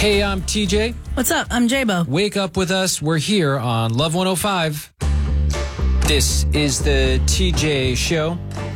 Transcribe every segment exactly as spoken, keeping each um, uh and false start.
Hey, I'm T J. What's up? I'm J-Bo. Wake up with us. We're here on Love one oh five. This is the T J Show.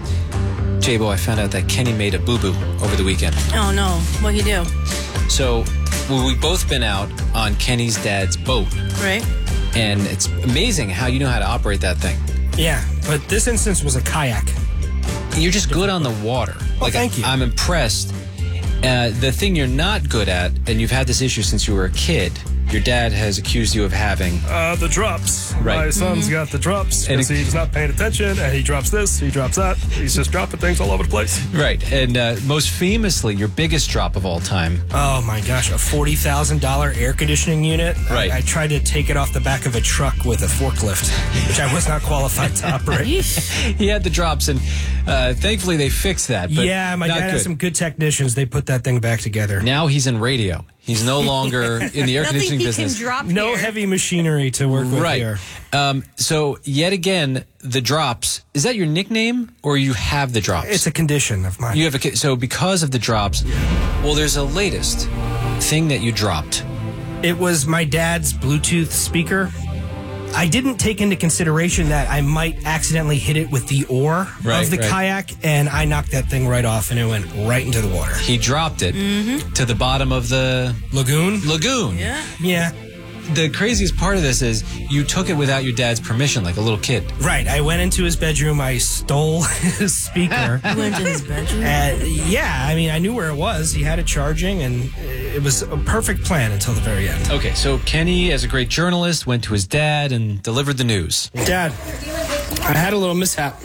J-Bo, I found out that Kenny made a boo-boo over the weekend. Oh, no. What'd you do? So, well, we've both been out on Kenny's dad's boat. Right. And it's amazing how you know how to operate that thing. Yeah, but this instance was a kayak. You're just good on the water. Well, like, thank you. I'm impressed. Uh, the thing you're not good at, and you've had this issue since you were a kid, your dad has accused you of having... Uh, the drops. Right. My son's mm-hmm. got the drops because he's not paying attention, and he drops this, he drops that. He's just dropping things all over the place. Right. And uh, most famously, your biggest drop of all time. Oh, my gosh. A forty thousand dollars air conditioning unit. Right. I, I tried to take it off the back of a truck with a forklift, which I was not qualified to operate. He had the drops, and uh, thankfully they fixed that. But yeah, my dad good. has some good technicians. They put that thing back together. Now he's in radio. He's no longer in the air conditioning he business. Can drop no here. heavy machinery to work with right. here. Um, so, yet again, the drops. Is that your nickname, or you have the drops? It's a condition of mine. You have a so because of the drops. Well, there's a latest thing that you dropped. It was my dad's Bluetooth speaker. I didn't take into consideration that I might accidentally hit it with the oar right, of the right. kayak, and I knocked that thing right off, and it went right into the water. He dropped it mm-hmm. to the bottom of the lagoon. Lagoon. Yeah. Yeah. The craziest part of this is you took it without your dad's permission, like a little kid. Right. I went into his bedroom. I stole his speaker. You went to his bedroom? Uh, yeah. I mean, I knew where it was. He had it charging, and it was a perfect plan until the very end. Okay, so Kenny, as a great journalist, went to his dad and delivered the news. Dad, I had a little mishap.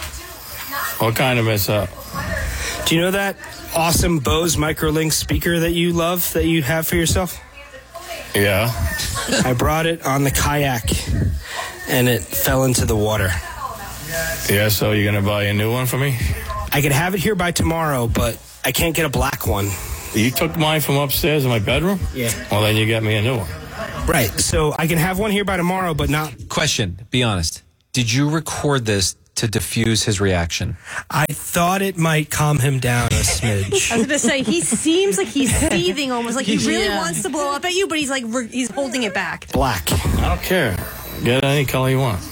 What kind of mishap? Do you know that awesome Bose Microlink speaker that you love, that you have for yourself? Yeah. I brought it on the kayak, and it fell into the water. Yeah, so you're going to buy a new one for me? I could have it here by tomorrow, but I can't get a black one. You took mine from upstairs in my bedroom? Yeah. Well, then you get me a new one. Right, so I can have one here by tomorrow, but not... Question, be honest. Did you record this to diffuse his reaction? I thought it might calm him down a smidge. I was going to say, he seems like he's seething almost, like he really yeah. wants to blow up at you, but he's like, he's holding it back. Black. I don't care. Get any color you want.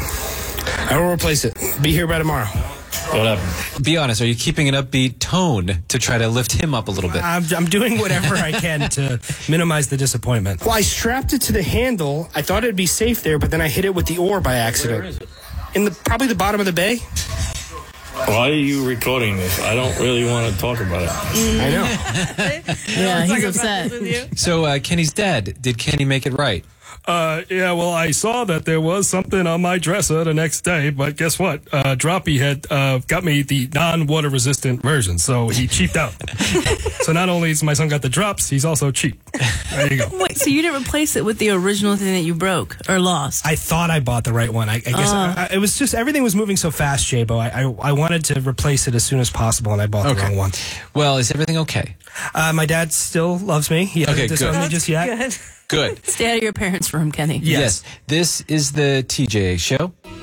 I will replace it. Be here by tomorrow. Whatever. Be honest, are you keeping an upbeat tone to try to lift him up a little bit? I'm, I'm doing whatever I can to minimize the disappointment. Well, I strapped it to the handle. I thought it'd be safe there, but then I hit it with the oar by accident. Where is it? In the probably the bottom of the bay. Why are you recording this? I don't really want to talk about it. I know. Yeah, he's upset. So, uh, Kenny's dad, did Kenny make it right? Uh, yeah, well, I saw that there was something on my dresser the next day, but guess what? Uh, Droppy had uh, got me the non-water resistant version, so he cheaped out. So not only is my son got the drops, he's also cheap. There you go. Wait, so you didn't replace it with the original thing that you broke or lost? I thought I bought the right one. I, I guess Uh. I, I, it was just everything was moving so fast, J-Bo. I, I I wanted to replace it as soon as possible, and I bought the Okay. wrong one. Well, is everything okay? Uh, my dad still loves me. He hasn't Okay, disowned good. me just yet. Good. Good. Stay out of your parents' room, Kenny. Yes. This is the T J Show.